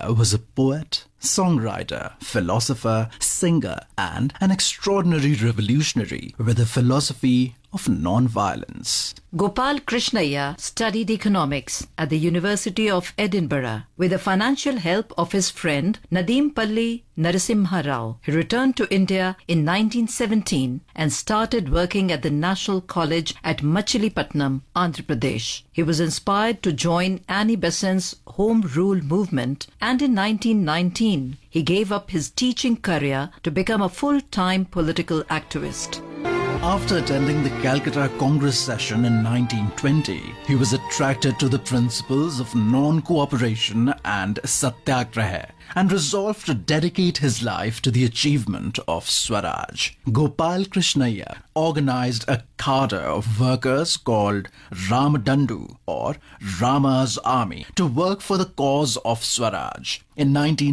was a poet, songwriter, philosopher, singer, and an extraordinary revolutionary with a philosophy of non-violence. Gopal Krishnaiah studied economics at the University of Edinburgh. With the financial help of his friend Nadempalli Narasimha Rao, he returned to India in 1917 and started working at the National College at Machilipatnam, Andhra Pradesh. He was inspired to join Annie Besant's Home Rule movement, and in 1919 he gave up his teaching career to become a full-time political activist. After attending the Calcutta Congress session in 1920, he was attracted to the principles of non-cooperation and satyagraha and resolved to dedicate his life to the achievement of Swaraj. Gopal Krishnaiah organized a cadre of workers called Ramadandu, or Rama's Army, to work for the cause of Swaraj. In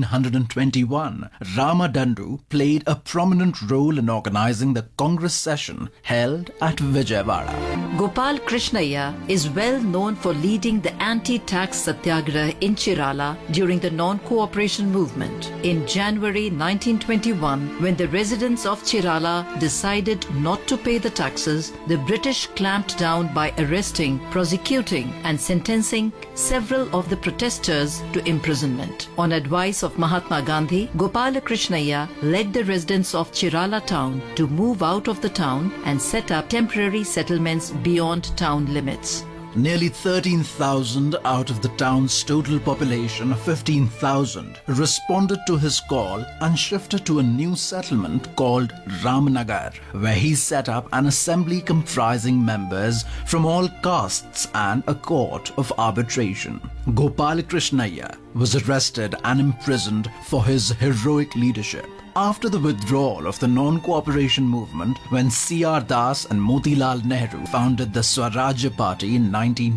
1921, Ramadandu played a prominent role in organizing the Congress session held at Vijayawada. Gopal Krishnaiah is well known for leading the anti-tax satyagraha in Chirala during the non-cooperation movement. In January 1921, when the residents of Chirala decided not to pay the taxes, the British clamped down by arresting, prosecuting and sentencing several of the protesters to imprisonment. On advice of Mahatma Gandhi, Gopal Krishnaiah led the residents of Chirala town to move out of the town and set up temporary settlements beyond town limits. Nearly 13,000 out of the town's total population of 15,000 responded to his call and shifted to a new settlement called Ramnagar, where he set up an assembly comprising members from all castes and a court of arbitration. Gopal Krishnaiah was arrested and imprisoned for his heroic leadership. After the withdrawal of the non-cooperation movement, when C.R. Das and Motilal Nehru founded the Swarajya Party in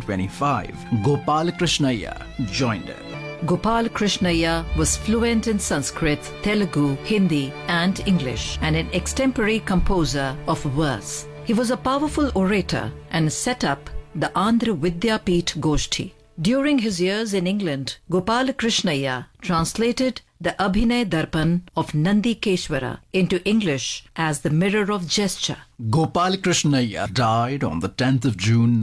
1925, Gopal Krishnaiah joined it. Gopal Krishnaiah was fluent in Sanskrit, Telugu, Hindi and English, and an extempore composer of verse. He was a powerful orator and set up the Andhra Vidyapeeth Goshti. During his years in England, Gopal Krishnaiah translated the Abhinay Darpan of Nandi Keshwara into English as the Mirror of Gesture. Gopal Krishnaiah died on the 10th of June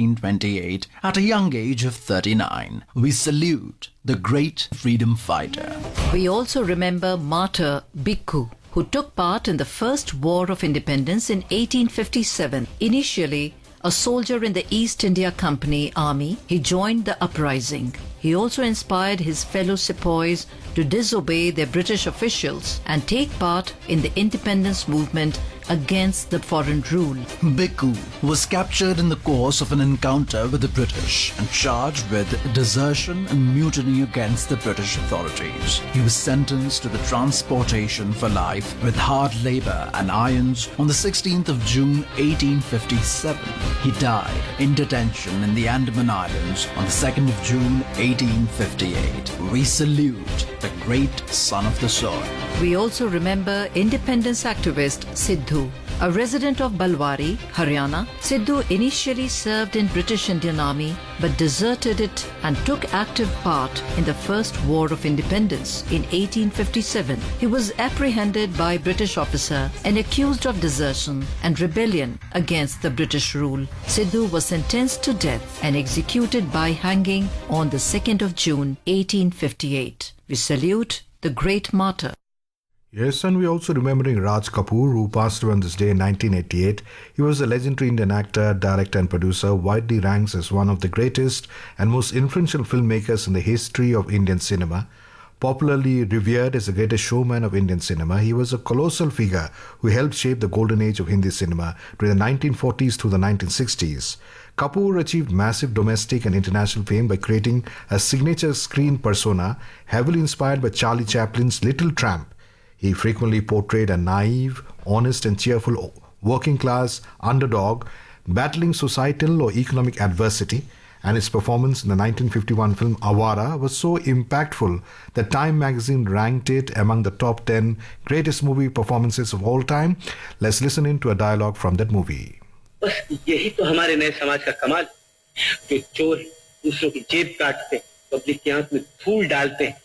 1928 at a young age of 39. We salute the great freedom fighter. We also remember martyr Bhikkhu, who took part in the First War of Independence in 1857. Initially a soldier in the East India Company army, he joined the uprising. He also inspired his fellow sepoys to disobey their British officials and take part in the independence movement against the foreign rule. Bhikkhu was captured in the course of an encounter with the British and charged with desertion and mutiny against the British authorities. He was sentenced to the transportation for life with hard labor and irons on the 16th of June 1857. He died in detention in the Andaman Islands on the 2nd of June 1858. We salute the great son of the soil. We also remember independence activist Sidhu. A resident of Balwari, Haryana, Sidhu initially served in British Indian Army but deserted it and took active part in the First War of Independence in 1857. He was apprehended by British officer and accused of desertion and rebellion against the British rule. Sidhu was sentenced to death and executed by hanging on the 2nd of June 1858. We salute the great martyr. Yes, and we're also remembering Raj Kapoor, who passed away on this day in 1988. He was a legendary Indian actor, director and producer, widely ranked as one of the greatest and most influential filmmakers in the history of Indian cinema. Popularly revered as the greatest showman of Indian cinema, he was a colossal figure who helped shape the golden age of Hindi cinema during the 1940s through the 1960s. Kapoor achieved massive domestic and international fame by creating a signature screen persona heavily inspired by Charlie Chaplin's Little Tramp. He frequently portrayed a naive, honest and cheerful working-class underdog battling societal or economic adversity, and his performance in the 1951 film Awara was so impactful that Time magazine ranked it among the top 10 greatest movie performances of all time. Let's listen in to a dialogue from that movie. बस यही तो हमारे नए समाज का कमाल कि चोर दूसरों की जेब काटते, पब्लिक की आंख में धूल डालते हैं